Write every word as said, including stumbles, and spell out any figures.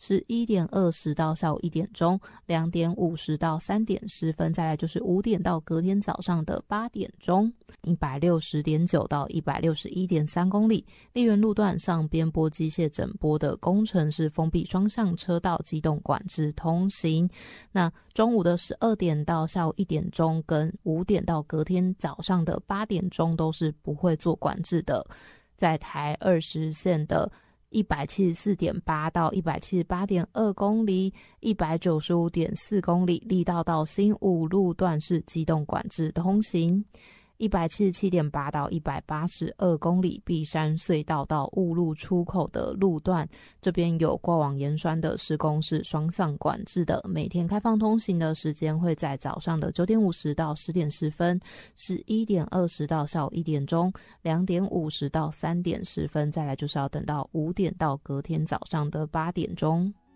十一点二十到下午一点钟，两点五十到三点十分，再来就是五点到隔天早上的八点钟。一百六十点九到一百六十一点三公里，丽园路段上边坡机械整波的工程是封闭双向车道，机动管制通行。那中午的十二点到下午一点钟跟五点到隔天早上的八点钟都是不会做管制的。在台二十线的一百七十四点八到一百七十八点二公里，一百九十五点四公里，力道到新武路段是机动管制通行。一百七十七点八到一百八十二公里，碧山隧道到雾路出口的路段，这边有过往盐酸的施工是双向管制的，每天开放通行的时间会在早上的九点五十到十点十分，十一点二十到下午一点钟，两点五十到三点十分，再来就是要等到五点到隔天早上的八点钟。